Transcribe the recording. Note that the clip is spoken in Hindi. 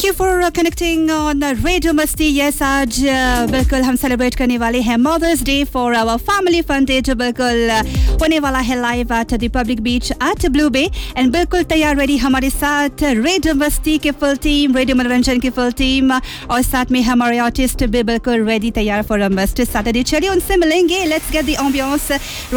you for connecting on Radio Masti. Yes, आज बिल्कुल हम सेलिब्रेट करने वाले हैं mother's day for our family fun day जो बिल्कुल होने वाला है live at Republic beach eight blue bay. And बिल्कुल तैयार रेडी हमारे साथ रेडियो मस्ती की फुल टीम, रेडियो मनोरंजन की फुल टीम और साथ में हमारे आर्टिस्ट भी बिल्कुल रेडी तैयार फॉर अ मस्ट सैटरडे. चलिए उनसे मिलेंगे. Let's get the ambience